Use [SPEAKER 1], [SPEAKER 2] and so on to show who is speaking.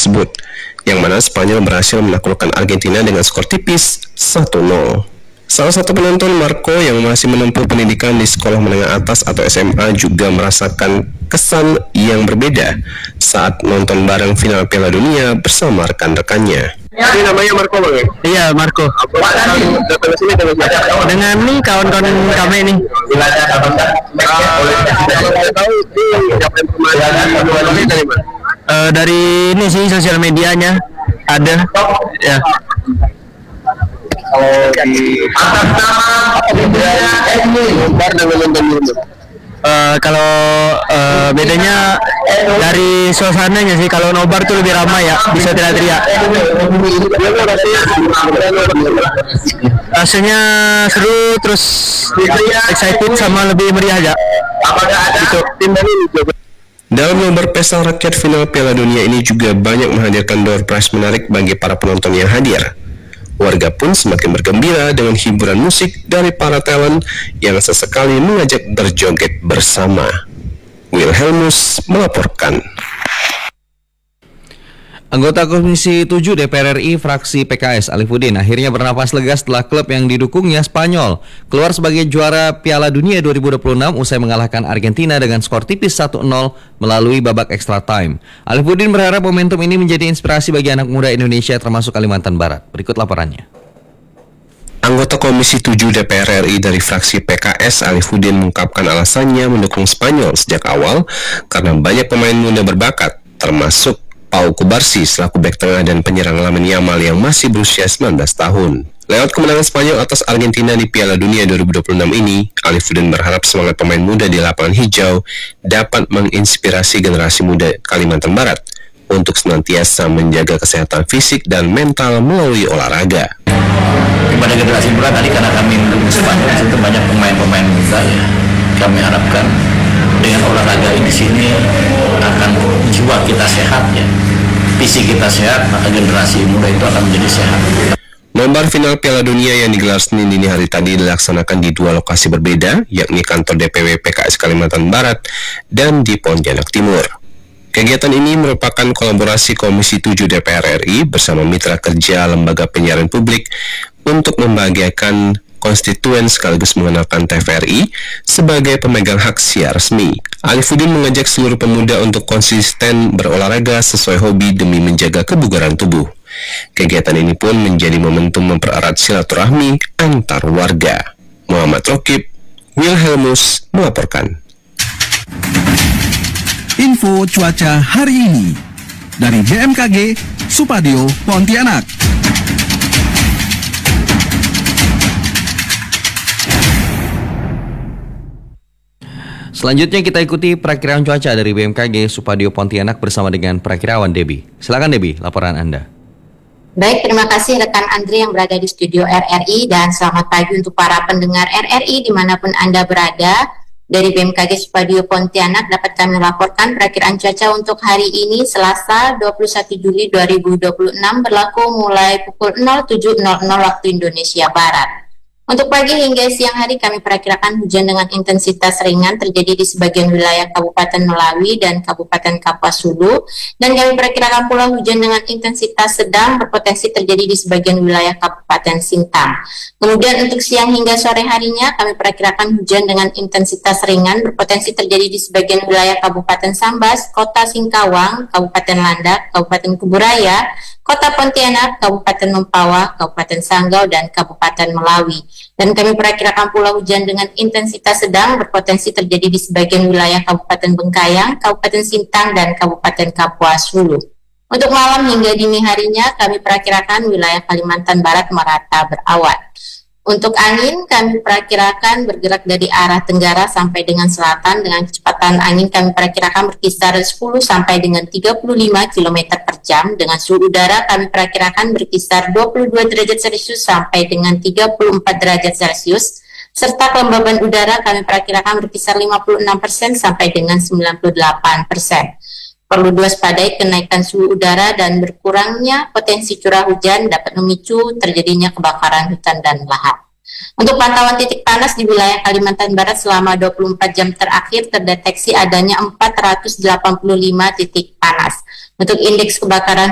[SPEAKER 1] tersebut, yang mana Spanyol berhasil menaklukkan Argentina dengan skor tipis 1-0. Salah satu penonton, Marco, yang masih menempuh pendidikan di sekolah menengah atas atau SMA, juga merasakan kesan yang berbeda saat nonton bareng final Piala Dunia bersama rekan-rekannya.
[SPEAKER 2] Ini namanya Marco, Bang?
[SPEAKER 3] Iya, Marco.
[SPEAKER 2] Datang ke sini
[SPEAKER 3] Dengan nih kawan-kawan kami nih. Dari ini sih sosial medianya ada. Ya. Kalau bedanya dari suasananya sih, kalau nobar tuh lebih ramai ya, bisa teriak-teriak. Rasanya seru, terus excited sama lebih meriah aja. Gitu.
[SPEAKER 1] Dalam nobar pesta rakyat final Piala Dunia ini juga banyak menghadirkan door prize menarik bagi para penonton yang hadir. Warga pun semakin bergembira dengan hiburan musik dari para talent yang sesekali mengajak berjoget bersama. Wilhelmus melaporkan.
[SPEAKER 4] Anggota Komisi 7 DPR RI fraksi PKS Alifuddin akhirnya bernapas lega setelah klub yang didukungnya, Spanyol, keluar sebagai juara Piala Dunia 2026 usai mengalahkan Argentina dengan skor tipis 1-0 melalui babak extra time. Alifuddin berharap momentum ini menjadi inspirasi bagi anak muda Indonesia termasuk Kalimantan Barat. Berikut laporannya.
[SPEAKER 1] Anggota Komisi 7 DPR RI dari fraksi PKS Alifuddin mengungkapkan alasannya mendukung Spanyol sejak awal karena banyak pemain muda berbakat, termasuk Pau Kubarsi selaku bek tengah dan penyerang Lamine Yamal yang masih berusia 19 tahun. Lewat kemenangan Spanyol atas Argentina di Piala Dunia 2026 ini, Alifuddin berharap semangat pemain muda di lapangan hijau dapat menginspirasi generasi muda Kalimantan Barat untuk senantiasa menjaga kesehatan fisik dan mental melalui olahraga.
[SPEAKER 5] Kepada generasi muda tadi, karena kami mendukung Spanyol, itu banyak pemain-pemain muda ya. Kami harapkan dengan olahraga di sini akan jiwa kita sehat ya, fisik kita sehat, maka generasi muda itu akan menjadi sehat.
[SPEAKER 1] Nobar final Piala Dunia yang digelar Senin dini hari tadi dilaksanakan di dua lokasi berbeda, yakni kantor DPW PKS Kalimantan Barat dan di Pontianak Timur. Kegiatan ini merupakan kolaborasi Komisi 7 DPR RI bersama mitra kerja lembaga penyiaran publik untuk membahagiakan konstituen sekaligus mengenalkan TVRI sebagai pemegang hak siar resmi. Alifuddin mengajak seluruh pemuda untuk konsisten berolahraga sesuai hobi demi menjaga kebugaran tubuh. Kegiatan ini pun menjadi momentum mempererat silaturahmi antar warga. Muhammad Rokib, Wilhelmus melaporkan.
[SPEAKER 6] Info cuaca hari ini dari BMKG Supadio Pontianak.
[SPEAKER 4] Selanjutnya kita ikuti perakiraan cuaca dari BMKG Supadio Pontianak bersama dengan perakirawan Debbie. Silakan Debbie, laporan Anda.
[SPEAKER 7] Baik, terima kasih rekan Andri yang berada di studio RRI dan selamat pagi untuk para pendengar RRI dimanapun Anda berada. Dari BMKG Supadio Pontianak dapat kami laporkan perakiraan cuaca untuk hari ini Selasa 21 Juli 2026 berlaku mulai pukul 07.00 waktu Indonesia Barat. Untuk pagi hingga siang hari kami perakirakan hujan dengan intensitas ringan terjadi di sebagian wilayah Kabupaten Melawi dan Kabupaten Kapuas Hulu, dan kami perakirakan pula hujan dengan intensitas sedang berpotensi terjadi di sebagian wilayah Kabupaten Sintang. Kemudian untuk siang hingga sore harinya kami perakirakan hujan dengan intensitas ringan berpotensi terjadi di sebagian wilayah Kabupaten Sambas, Kota Singkawang, Kabupaten Landak, Kabupaten Kuburaya, Kota Pontianak, Kabupaten Mempawah, Kabupaten Sanggau, dan Kabupaten Melawi. Dan kami perakirakan pula hujan dengan intensitas sedang berpotensi terjadi di sebagian wilayah Kabupaten Bengkayang, Kabupaten Sintang, dan Kabupaten Kapuas Hulu. Untuk malam hingga dini harinya kami perakirakan wilayah Kalimantan Barat merata berawan. Untuk angin kami perakirakan bergerak dari arah tenggara sampai dengan selatan dengan kecepatan angin kami perakirakan berkisar 10 sampai dengan 35 km per jam. Dengan suhu udara kami perakirakan berkisar 22 derajat Celcius sampai dengan 34 derajat Celcius. Serta kelembaban udara kami perakirakan berkisar 56% sampai dengan 98%. Perlu diwaspadai kenaikan suhu udara dan berkurangnya potensi curah hujan dapat memicu terjadinya kebakaran hutan dan lahan. Untuk pantauan titik panas di wilayah Kalimantan Barat selama 24 jam terakhir terdeteksi adanya 485 titik panas. Untuk indeks kebakaran